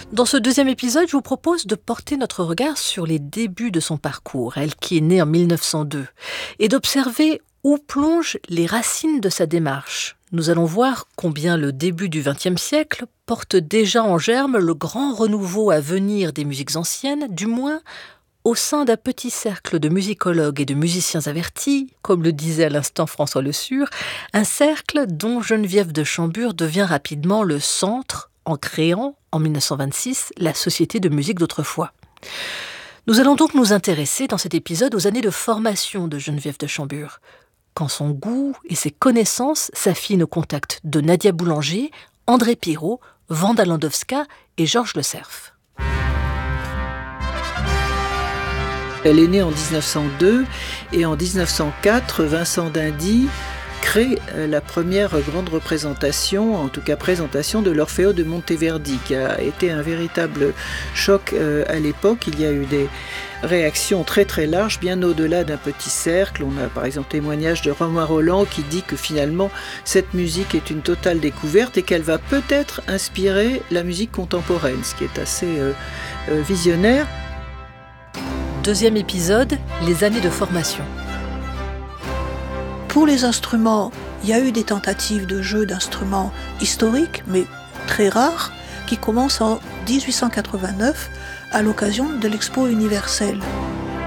Dans ce deuxième épisode, je vous propose de porter notre regard sur les débuts de son parcours, elle qui est née en 1902, et d'observer où plongent les racines de sa démarche. Nous allons voir combien le début du XXe siècle porte déjà en germe le grand renouveau à venir des musiques anciennes, du moins au sein d'un petit cercle de musicologues et de musiciens avertis, comme le disait à l'instant François Le Sure, un cercle dont Geneviève de Chambure devient rapidement le centre en créant, en 1926, la Société de musique d'autrefois. Nous allons donc nous intéresser dans cet épisode aux années de formation de Geneviève de Chambure, quand son goût et ses connaissances s'affinent au contact de Nadia Boulanger, André Pirot, Wanda Landowska et Georges Le Cerf. Elle est née en 1902 et en 1904, Vincent d'Indy crée la première grande représentation, en tout cas présentation de l'Orfeo de Monteverdi, qui a été un véritable choc à l'époque. Il y a eu des réactions très très larges, bien au-delà d'un petit cercle. On a par exemple témoignage de Romain Rolland qui dit que finalement cette musique est une totale découverte et qu'elle va peut-être inspirer la musique contemporaine, ce qui est assez visionnaire. Deuxième épisode, les années de formation. Pour les instruments, il y a eu des tentatives de jeu d'instruments historiques, mais très rares, qui commencent en 1889 à l'occasion de l'Expo universelle.